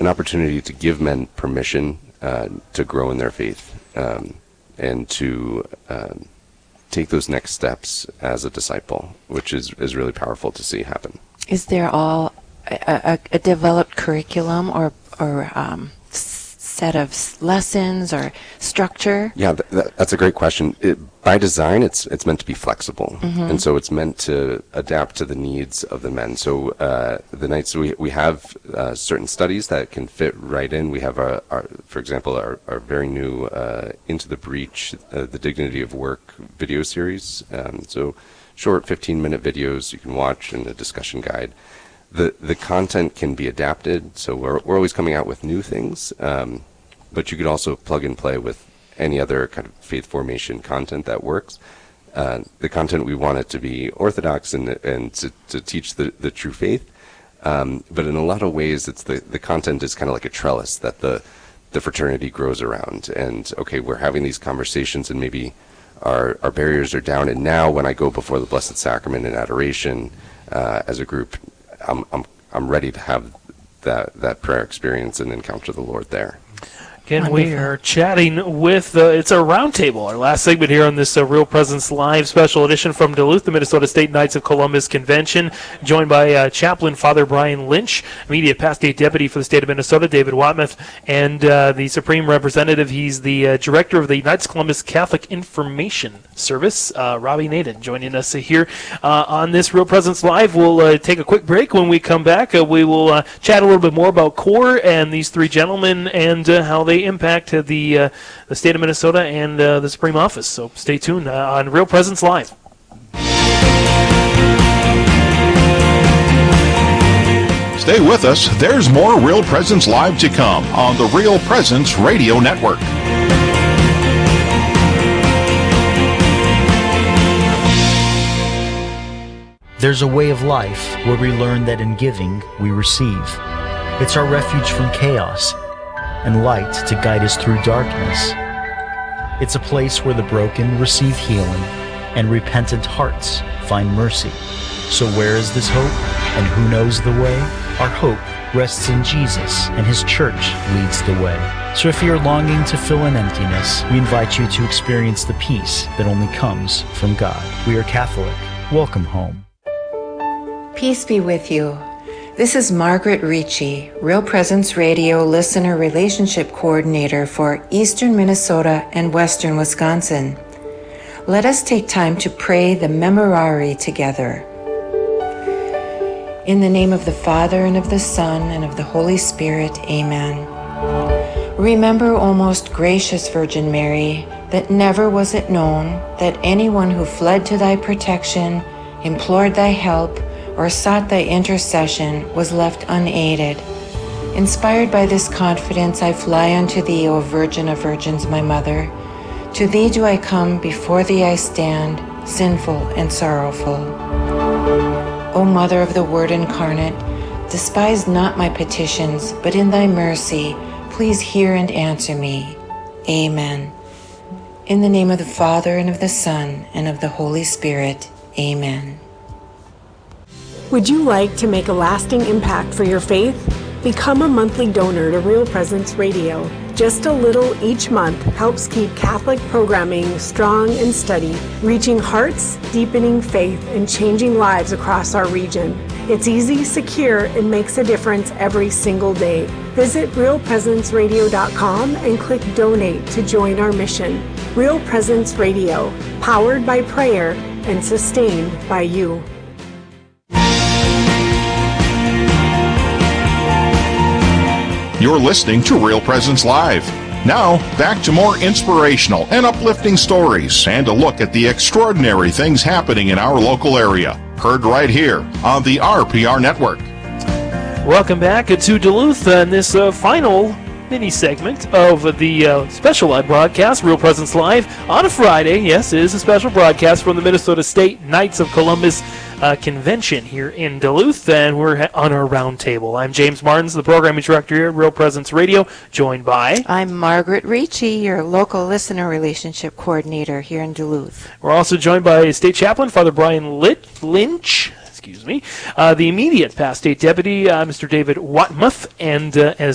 an opportunity to give men permission to grow in their faith and to take those next steps as a disciple, which is really powerful to see happen. Is there a developed curriculum or set of lessons or structure? Yeah, that's a great question. By design, it's meant to be flexible, and so it's meant to adapt to the needs of the men. So the nights we have certain studies that can fit right in. We have for example, our very new Into the Breach, the Dignity of Work video series. So short 15-minute videos you can watch and a discussion guide. The content can be adapted, so we're always coming out with new things, but you could also plug and play with any other kind of faith formation content that works. The content, we want it to be orthodox and to teach the true faith, but in a lot of ways it's the content is kind of like a trellis that the fraternity grows around. And okay, we're having these conversations and maybe our barriers are down, and now when I go before the Blessed Sacrament in adoration as a group, I'm ready to have that prayer experience and encounter the Lord there. Again, we are chatting with, it's a roundtable, our last segment here on this Real Presence Live special edition from Duluth, the Minnesota State Knights of Columbus Convention, joined by Chaplain Father Brian Lynch, Immediate Past State Deputy for the state of Minnesota, David Watmuth, and the Supreme Representative. He's the Director of the Knights of Columbus Catholic Information Service, Robbie Naden, joining us here on this Real Presence Live. We'll take a quick break. When we come back, we will chat a little bit more about CORE and these three gentlemen and how they impact the state of Minnesota and the Supreme Office. So stay tuned on Real Presence Live. Stay with us. There's more Real Presence Live to come on the Real Presence Radio Network. There's a way of life where we learn that in giving, we receive. It's our refuge from chaos and light to guide us through darkness. It's a place where the broken receive healing and repentant hearts find mercy. So where is this hope, and who knows the way? Our hope rests in Jesus, and His church leads the way. So if you're longing to fill an emptiness, we invite you to experience the peace that only comes from God. We are Catholic. Welcome home. Peace be with you. This is Margaret Ricci, Real Presence Radio Listener Relationship Coordinator for Eastern Minnesota and Western Wisconsin. Let us take time to pray the Memorare together. In the name of the Father, and of the Son, and of the Holy Spirit, Amen. Remember, O most gracious Virgin Mary, that never was it known that anyone who fled to thy protection, implored thy help, or sought thy intercession was left unaided. Inspired by this confidence, I fly unto thee, O Virgin of Virgins, my Mother. To thee do I come, before thee I stand, sinful and sorrowful. O Mother of the Word incarnate, despise not my petitions, but in thy mercy, please hear and answer me. Amen. In the name of the Father, and of the Son, and of the Holy Spirit. Amen. Would you like to make a lasting impact for your faith? Become a monthly donor to Real Presence Radio. Just a little each month helps keep Catholic programming strong and steady, reaching hearts, deepening faith, and changing lives across our region. It's easy, secure, and makes a difference every single day. Visit realpresenceradio.com and click Donate to join our mission. Real Presence Radio, powered by prayer and sustained by you. You're listening to Real Presence Live. Now, back to more inspirational and uplifting stories and a look at the extraordinary things happening in our local area. Heard right here on the RPR Network. Welcome back to Duluth and this final mini segment of the special live broadcast, Real Presence Live, on a Friday. Yes, it is a special broadcast from the Minnesota State Knights of Columbus Convention here in Duluth, and we're on our round table. I'm James Martins, the programming director here at Real Presence Radio, joined by... I'm Margaret Ricci, your local listener relationship coordinator here in Duluth. We're also joined by State Chaplain Father Brian Lynch, the immediate past state deputy, Mr. David Watmuth, and as